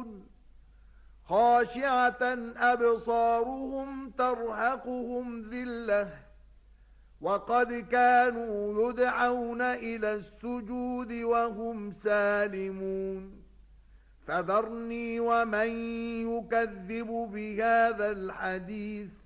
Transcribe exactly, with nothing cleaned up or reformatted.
يعلمون خاشعة أبصارهم ترهقهم ذلة وقد كانوا يدعون إلى السجود وهم سالمون فذرني ومن يكذب بهذا الحديث